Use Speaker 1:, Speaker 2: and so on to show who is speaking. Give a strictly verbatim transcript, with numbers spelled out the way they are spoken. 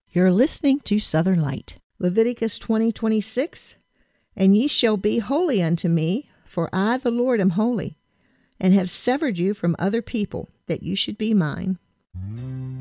Speaker 1: You're listening to Southern Light.
Speaker 2: Leviticus twenty twenty-six, And ye shall be holy unto me, for I the Lord am holy, and have severed you from other people, that you should be mine.